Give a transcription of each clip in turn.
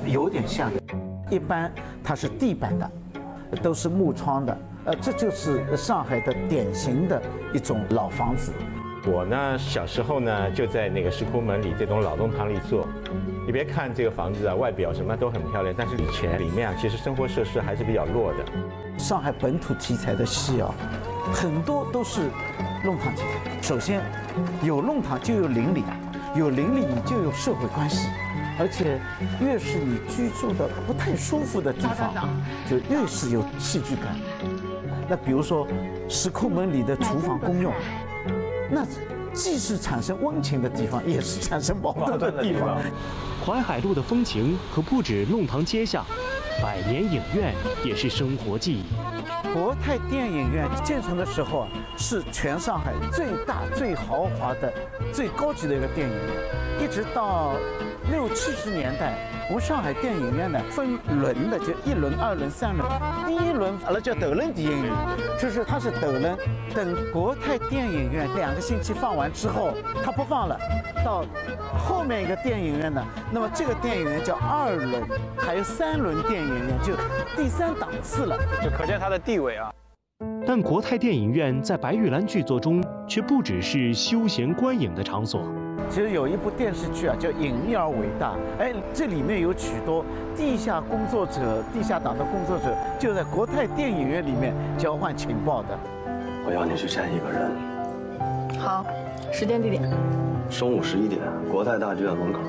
有点像，一般它是地板的，都是木窗的，这就是上海的典型的一种老房子。 我呢，小时候呢就在那个石库门里这栋老东堂里做。你别看这个房子啊，外表什么都很漂亮，但是以前里面啊，其实生活设施还是比较弱的。 上海本土题材的戏啊，很多都是弄堂题材。首先，有弄堂就有邻里，有邻里你就有社会关系，而且越是你居住的不太舒服的地方，就越是有戏剧感。那比如说石库门里的厨房公用，那既是产生温情的地方，也是产生矛盾的地方。 淮海路的风情可不止弄堂街巷，百年影院也是生活记忆。 国泰电影院建成的时候啊，是全上海最大、最豪华的、最高级的一个电影院。一直到60、70年代，我们上海电影院呢分轮的，就1轮、2轮、3轮。第一轮叫斗轮电影院，就是它是斗轮。等国泰电影院2个星期放完之后，它不放了，到后面一个电影院呢，那么这个电影院叫2轮，还有3轮电影院，就第3档次了， 就可见它的地位啊。 但国泰电影院在白玉兰剧作中却不只是休闲观影的场所。 其实有一部电视剧啊，叫《隐秘而伟大》，这里面有许多地下工作者、地下党的工作者，就在国泰电影院里面交换情报的。 我要你去见一个人。 好，时间地点。 中午11点，国泰大剧院门口。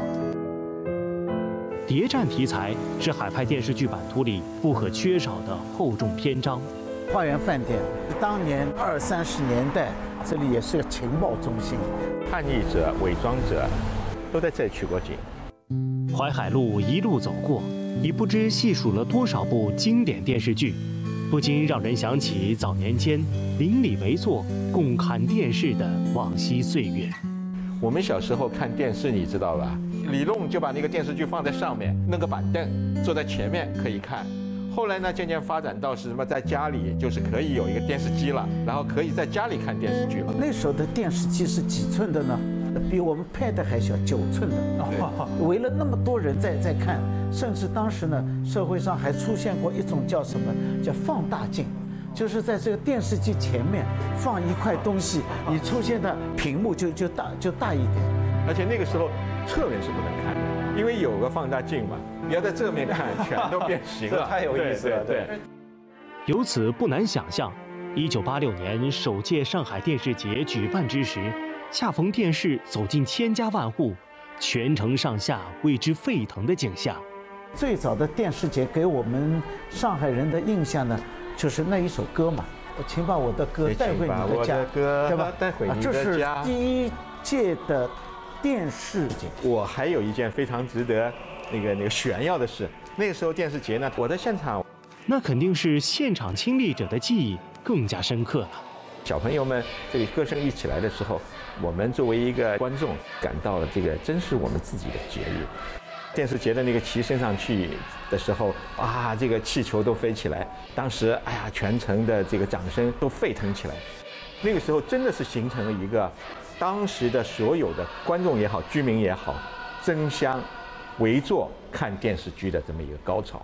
谍战题材是海派电视剧版图里不可缺少的厚重篇章。 花园饭店，当年20、30年代，这里也是个情报中心， 叛逆者、伪装者都在这里取过景。 淮海路一路走过，已不知细数了多少部经典电视剧，不禁让人想起早年间邻里围坐共看电视的往昔岁月。 我们小时候看电视，你知道吧？李弄就把那个电视剧放在上面，弄个板凳，坐在前面可以看。后来呢，渐渐发展到是什么，在家里就是可以有一个电视机了，然后可以在家里看电视剧了。 那时候的电视机是几寸的呢？比我们 Pad 还小，9寸的。围了那么多人在看，甚至当时呢，社会上还出现过一种叫什么，叫放大镜，就是在这个电视机前面放一块东西，你出现的屏幕就大一点。 而且那个时候侧面是不能看的，因为有个放大镜嘛，你要在正面看，全都变形了， 太有意思了。对。 由此不难想象，1986年首届上海电视节举办之时，恰逢电视走进千家万户，全城上下为之沸腾的景象。 最早的电视节给我们上海人的印象呢，就是那一首歌嘛，请把我的歌带回你的家，对吧？ 带回你的家。 这是第1届的电视节。 我还有一件非常值得那个炫耀的事，那个时候电视节呢，我在现场， 那肯定是现场亲历者的记忆更加深刻了。 小朋友们这个歌声一起来的时候，我们作为一个观众，感到了这个真是我们自己的节日。电视节的那个旗升上去的时候，啊，这个气球都飞起来，当时哎呀，全城的这个掌声都沸腾起来。那个时候真的是形成了一个当时的所有的观众也好，居民也好，争相围坐看电视剧的这么一个高潮。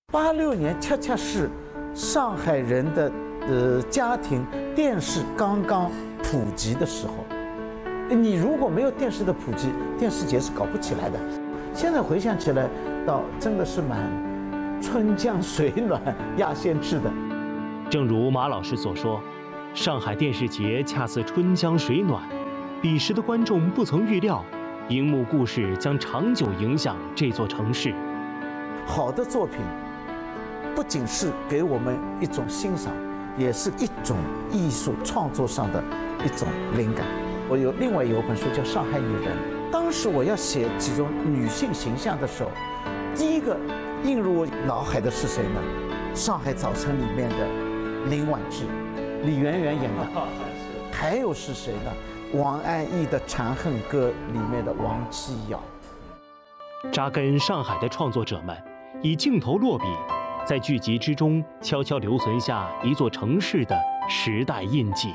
86年恰恰是上海人的家庭电视刚刚普及的时候。你如果没有电视的普及，电视节是搞不起来的。现在回想起来，倒真的是蛮春江水暖鸭先知的。 正如马老师所说，上海电视节恰似春江水暖，彼时的观众不曾预料，荧幕故事将长久影响这座城市。 好的作品不仅是给我们一种欣赏，也是一种艺术创作上的一种灵感。我另外有本书叫《上海女人》，当时我要写几种女性形象的时候，第一个映入我脑海的是谁呢？《上海早晨》里面的林婉芝，李圆圆演的。还有是谁呢？王安忆的《长恨歌》里面的王七瑶。 扎根上海的创作者们，以镜头落笔，在剧集之中悄悄留存下一座城市的时代印记。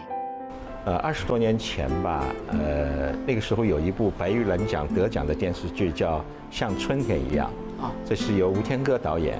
20多年前吧，那个时候有一部白玉兰奖得奖的电视剧叫《像春天一样》， 这是由吴天歌导演